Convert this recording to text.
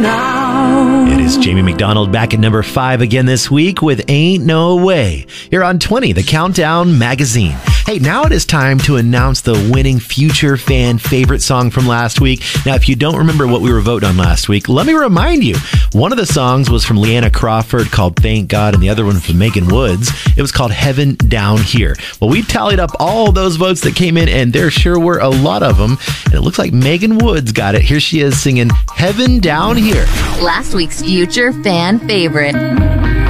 now. It is Jamie McDonald back at number 5 again this week with Ain't No Way. You're on 20, the Countdown Magazine. Hey, now it is time to announce the winning future fan favorite song from last week. Now, if you don't remember what we were voting on last week, let me remind you. One of the songs was from Leanna Crawford called Thank God, and the other one from Megan Woods. It was called Heaven Down Here. Well, we tallied up all those votes that came in, and there sure were a lot of them. And it looks like Megan Woods got it. Here she is singing Heaven Down Here. Last week's future fan favorite.